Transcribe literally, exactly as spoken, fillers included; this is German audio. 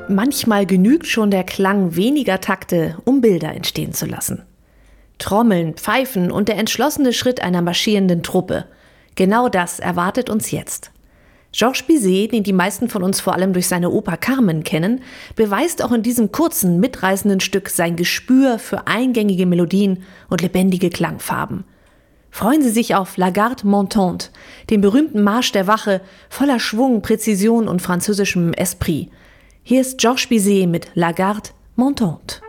Manchmal genügt schon der Klang weniger Takte, um Bilder entstehen zu lassen. Trommeln, Pfeifen und der entschlossene Schritt einer marschierenden Truppe. Genau das erwartet uns jetzt. Georges Bizet, den die meisten von uns vor allem durch seine Oper Carmen kennen, beweist auch in diesem kurzen, mitreißenden Stück sein Gespür für eingängige Melodien und lebendige Klangfarben. Freuen Sie sich auf La Garde Montante, den berühmten Marsch der Wache, voller Schwung, Präzision und französischem Esprit. Hier ist Georges Bizet mit La Garde Montante.